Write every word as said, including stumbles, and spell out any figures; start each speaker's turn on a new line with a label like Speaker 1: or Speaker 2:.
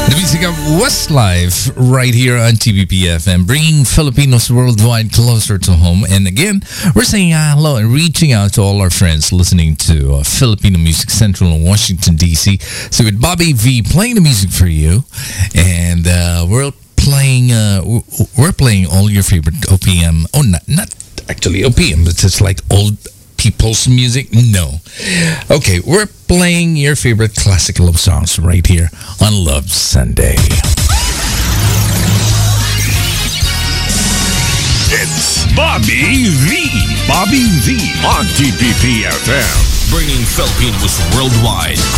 Speaker 1: The music of Westlife right here on T V P F M, bringing Filipinos worldwide closer to home. And again, we're saying hello and reaching out to all our friends listening to uh, Filipino Music Central in Washington, D C. So with Bobby V playing the music for you, and uh, we're playing uh, we're playing all your favorite O P M. Oh, not not actually O P M, but it's like old people's music. No. Okay, we're playing your favorite classic love songs right here on Love Sunday.
Speaker 2: It's Bobby V. Bobby V on T P P F M.
Speaker 3: Bringing Filipinos worldwide